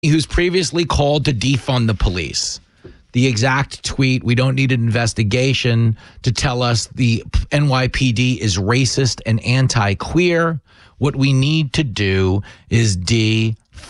who's previously called to defund the police. The exact tweet: we don't need an investigation to tell us the NYPD is racist and anti-queer. What we need to do is